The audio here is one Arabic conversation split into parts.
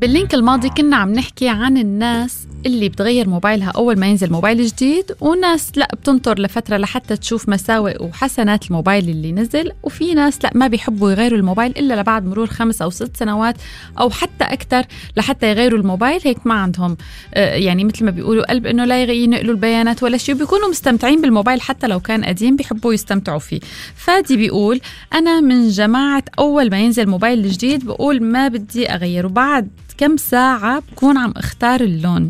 باللينك الماضي كنا عم نحكي عن الناس اللي بتغير موبايلها أول ما ينزل موبايل جديد، وناس لا بتنطر لفترة لحتى تشوف مساوئ وحسنات الموبايل اللي نزل، وفي ناس لا ما بيحبوا يغيروا الموبايل إلا لبعد مرور 5 أو 6 سنوات أو حتى أكتر لحتى يغيروا الموبايل. هيك ما عندهم يعني مثل ما بيقولوا قلب إنه لا ينقلوا البيانات ولا شيء، بيكونوا مستمتعين بالموبايل حتى لو كان قديم بيحبوا يستمتعوا فيه. فادي بيقول أنا من جماعة أول ما ينزل موبايل جديد بقول ما بدي أغيره، بعد كم ساعة بكون عم اختار اللون.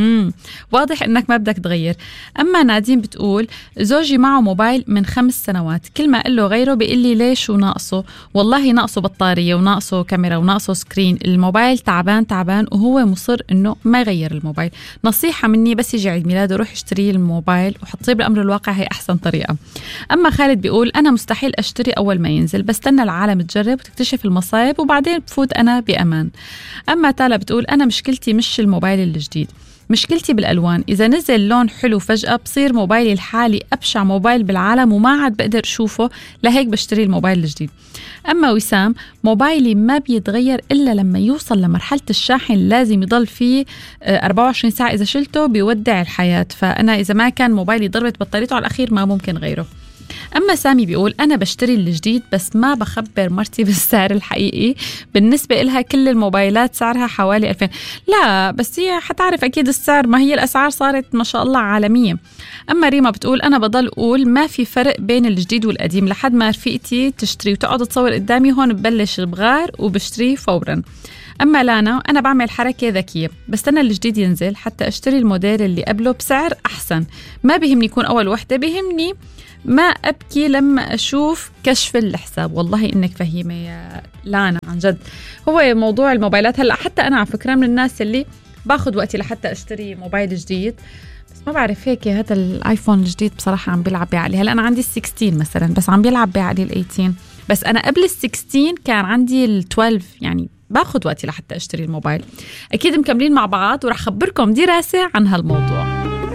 واضح انك ما بدك تغير. اما نادين بتقول زوجي معه موبايل من 5 سنوات، كل ما قل له غيره بيقول لي ليش وناقصه، والله ناقصه بطارية وناقصه كاميرا وناقصه سكرين، الموبايل تعبان وهو مصر انه ما يغير الموبايل. نصيحة مني بس يجي عيد ميلاده روح اشتري الموبايل وحطيه بالامر الواقع، هي احسن طريقة. اما خالد بيقول انا مستحيل اشتري اول ما ينزل، بستنى العالم تجرب وتكتشف المصايب وبعدين بفوت انا بامان. اما تالا بتقول أنا مشكلتي مش الموبايل الجديد، مشكلتي بالألوان، إذا نزل لون حلو فجأة بصير موبايلي الحالي أبشع موبايل بالعالم وما عاد بقدر أشوفه، لهيك بشتري الموبايل الجديد. أما وسام موبايلي ما بيتغير إلا لما يوصل لمرحلة الشاحن لازم يضل فيه 24 ساعة، إذا شلته بيودع الحياة، فأنا إذا ما كان موبايلي ضربت بطاريته على الأخير ما ممكن غيره. أما سامي بيقول أنا بشتري الجديد بس ما بخبر مرتي بالسعر الحقيقي، بالنسبة إلها كل الموبايلات سعرها حوالي 2000. لا بس هي حتعرف أكيد السعر، ما هي الأسعار صارت ما شاء الله عالمية. أما ريما بتقول أنا بضل أقول ما في فرق بين الجديد والقديم لحد ما رفيقتي تشتري وتقعد تصور قدامي، هون ببلش بغار وبشتريه فوراً. أما لانا أنا بعمل حركة ذكية، بستنى الجديد ينزل حتى أشتري الموديل اللي قبله بسعر أحسن، ما بيهمني يكون أول وحدة، بيهمني ما أبكي لما أشوف كشف الحساب. والله إنك فهيمة يا لانا عن جد. هو موضوع الموبايلات هلأ حتى أنا على فكرة من الناس اللي باخد وقتي لحتى أشتري موبايل جديد، بس ما بعرف هيك هذا الآيفون الجديد بصراحة عم بيلعب بعقلي. هلأ أنا عندي 16 مثلا بس عم بيلعب بعقلي 18، بس أنا قبل 16 كان عندي 12، يعني باخد وقتي لحتى أشتري الموبايل. أكيد مكملين مع بعض ورح خبركم دراسة عن هالموضوع.